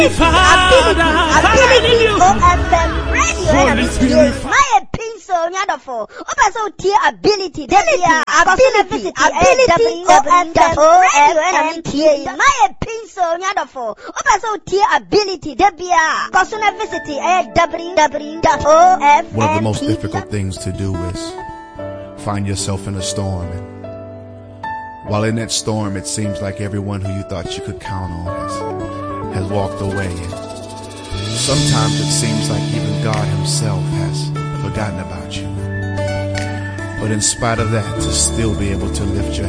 Ability OFM radio my pencil wonderful also tier ability ability OFM my pencil wonderful also tier ability Personal visit www.ofm. One of the most difficult things to do is find yourself in a storm, and while in that storm it seems like everyone who you thought you could count on has walked away, and sometimes it seems like even God himself has forgotten about you. But in spite of that, to still be able to lift your